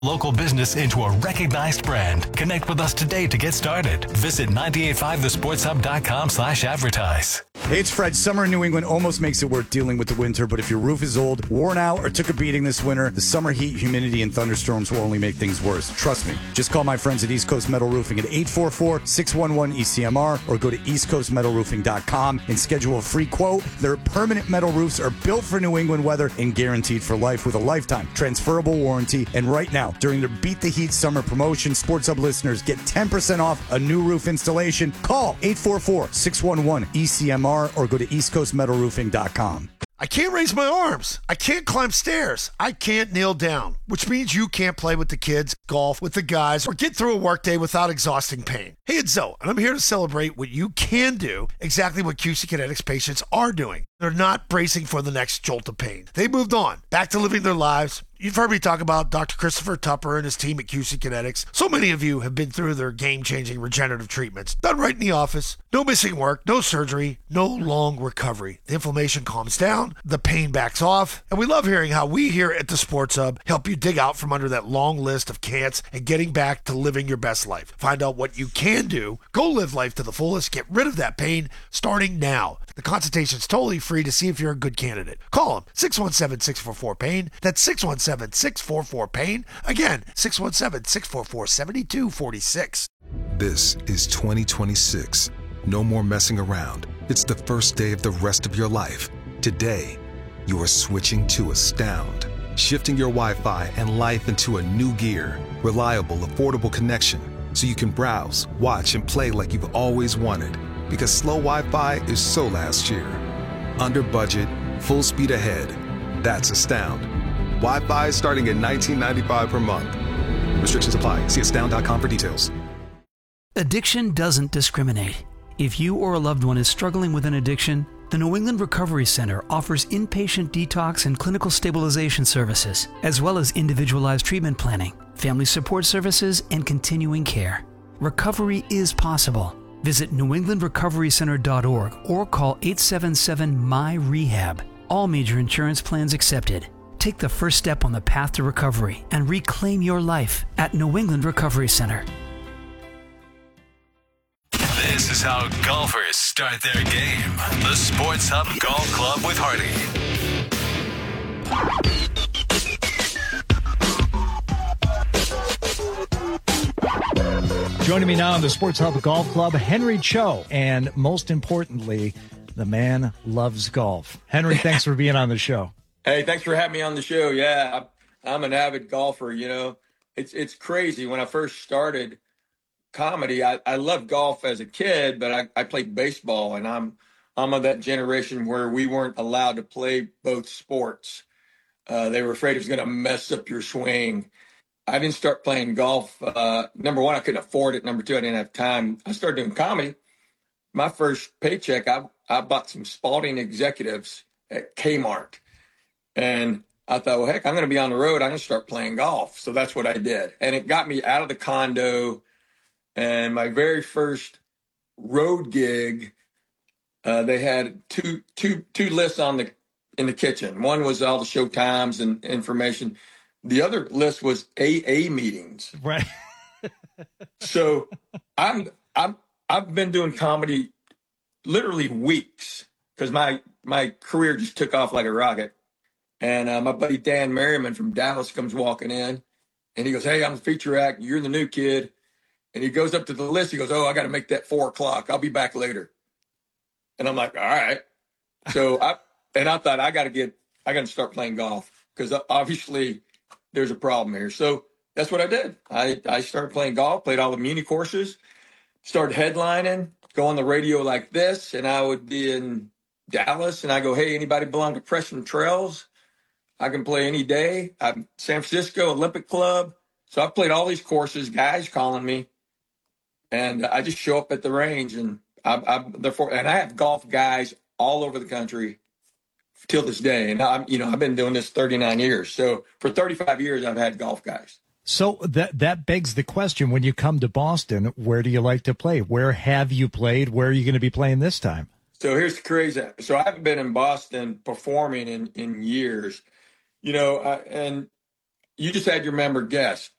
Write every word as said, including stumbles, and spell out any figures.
Local business into a recognized brand. Connect with us today to get started. Visit nine eight five the sports hub dot com slash advertise. Hey, it's Fred. Summer in New England almost makes it worth dealing with the winter, but if your roof is old, worn out, or took a beating this winter, the summer heat, humidity, and thunderstorms will only make things worse. Trust me. Just call my friends at East Coast Metal Roofing at eight four four, six one one, E C M R or go to east coast metal roofing dot com and schedule a free quote. Their permanent metal roofs are built for New England weather and guaranteed for life with a lifetime transferable warranty. And right now, during their Beat the Heat summer promotion, Sports Hub listeners get ten percent off a new roof installation. Call eight four four, six one one, E C M R or go to east coast metal roofing dot com. I can't raise my arms. I can't climb stairs. I can't kneel down, which means you can't play with the kids, golf with the guys, or get through a workday without exhausting pain. Hey, it's Zoe, and I'm here to celebrate what you can do, exactly what Q C Kinetics patients are doing. They're not bracing for the next jolt of pain. They moved on, back to living their lives. You've heard me talk about Doctor Christopher Tupper and his team at Q C Kinetics. So many of you have been through their game-changing regenerative treatments. Done right in the office. No missing work, no surgery, no long recovery. The inflammation calms down, the pain backs off, and we love hearing how we here at the Sports Hub help you dig out from under that long list of can'ts and getting back to living your best life. Find out what you can do. Go live life to the fullest. Get rid of that pain starting now. The consultation's totally free to see if you're a good candidate. Call them, six one seven, six four four, pain. That's six one seven, six four four, pain. Again, six one seven, six four four, seven two four six. This is twenty twenty-six. No more messing around. It's the first day of the rest of your life. Today, you are switching to Astound. Shifting your Wi-Fi and life into a new gear. Reliable, affordable connection. So you can browse, watch, and play like you've always wanted. Because slow Wi-Fi is so last year. Under budget, full speed ahead. That's Astound. Wi-Fi starting at nineteen ninety-five per month. Restrictions apply. See astound dot com for details. Addiction doesn't discriminate. If you or a loved one is struggling with an addiction, the New England Recovery Center offers inpatient detox and clinical stabilization services, as well as individualized treatment planning, family support services, and continuing care. Recovery is possible. Visit new england recovery center dot org or call eight seven seven, M Y, rehab. All major insurance plans accepted. Take the first step on the path to recovery and reclaim your life at New England Recovery Center. This is how golfers start their game. The Sports Hub Golf Club with Hardy. Joining me now in the Sports Hub Golf Club, Henry Cho, and most importantly, the man loves golf. Henry, thanks for being on the show. Hey, thanks for having me on the show. Yeah, I'm an avid golfer. You know, it's it's crazy. When I first started comedy, I, I loved golf as a kid, but I, I played baseball, and I'm I'm of that generation where we weren't allowed to play both sports. Uh, they were afraid it was going to mess up your swing. I didn't start playing golf. Uh, number one, I couldn't afford it. Number two, I didn't have time. I started doing comedy. My first paycheck, I I bought some Spalding Executives at Kmart. And I thought, well, heck, I'm going to be on the road. I'm going to start playing golf. So that's what I did. And it got me out of the condo. And my very first road gig, uh, they had two, two, two lists on the in the kitchen. One was all the show times and information. The other list was A A meetings. Right. So I'm I'm I've been doing comedy literally weeks because my my career just took off like a rocket. And uh, my buddy Dan Merriman from Dallas comes walking in, and he goes, "Hey, I'm the feature act. You're the new kid." And he goes up to the list. He goes, "Oh, I got to make that four o'clock. I'll be back later." And I'm like, "All right." So I and I thought I got to get I got to start playing golf because obviously there's a problem here. So that's what I did. I I started playing golf, played all the muni courses, started headlining, go on the radio like this, and I would be in Dallas, and I go, "Hey, anybody belong to Preston Trails? I can play any day." I'm San Francisco Olympic Club. So I played all these courses, guys calling me, and I just show up at the range, and I, I therefore, and I have golf guys all over the country till this day. And I'm, you know, I've been doing this thirty-nine years. So for thirty-five years, I've had golf guys. So that that begs the question: when you come to Boston, where do you like to play? Where have you played? Where are you going to be playing this time? So here's the crazy. So I haven't been in Boston performing in in years. You know, uh, and, you just had your member guest.